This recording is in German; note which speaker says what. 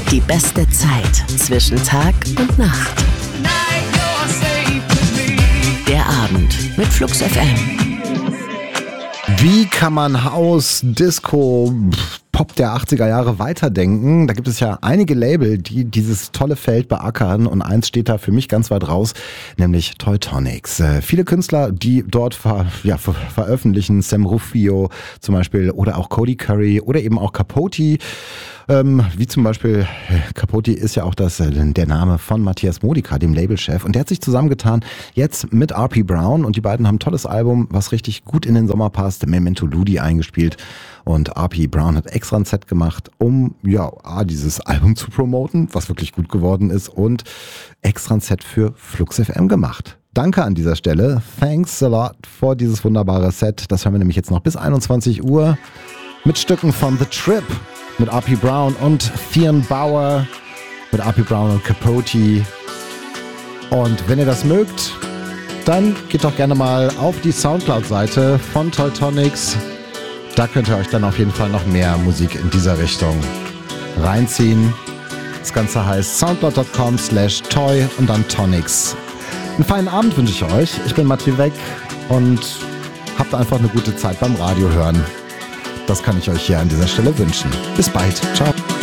Speaker 1: Die beste Zeit zwischen Tag und Nacht. Der Abend mit Flux FM.
Speaker 2: Wie kann man House, Disco, Pop der 80er Jahre weiterdenken? Da gibt es ja einige Label, die dieses tolle Feld beackern und eins steht da für mich ganz weit raus, nämlich Toytonics. Viele Künstler, die dort veröffentlichen, Sam Rufio zum Beispiel oder auch Cody Curry oder eben auch Capote. Wie zum Beispiel, Capote ist ja auch der Name von Matthias Modica, dem Labelchef. Und der hat sich zusammengetan jetzt mit R.P. Brown und die beiden haben ein tolles Album, was richtig gut in den Sommer passt, Memento Ludi eingespielt. Und R.P. Brown hat extra ein Set gemacht, um dieses Album zu promoten, was wirklich gut geworden ist, und extra ein Set für Flux FM gemacht. Danke an dieser Stelle. Thanks a lot for dieses wunderbare Set. Das hören wir nämlich jetzt noch bis 21 Uhr mit Stücken von The Trip, mit R.P. Brown und Fionn Bauer, mit R.P. Brown und Capote. Und wenn ihr das mögt, dann geht doch gerne mal auf die Soundcloud-Seite von Toytonics. Da könnt ihr euch dann auf jeden Fall noch mehr Musik in dieser Richtung reinziehen. Das Ganze heißt soundcloud.com/toy und dann Tonics. Einen feinen Abend wünsche ich euch. Ich bin Matti Weg und habt einfach eine gute Zeit beim Radio hören. Das kann ich euch hier an dieser Stelle wünschen. Bis bald. Ciao.